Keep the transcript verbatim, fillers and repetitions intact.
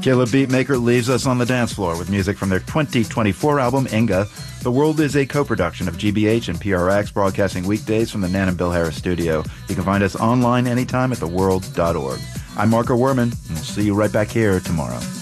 Killer Beatmaker leaves us on the dance floor with music from their twenty twenty-four album, Inga. The World is a co-production of G B H and P R X, broadcasting weekdays from the Nan and Bill Harris studio. You can find us online anytime at the world dot org. I'm Marco Werman, and we'll see you right back here tomorrow.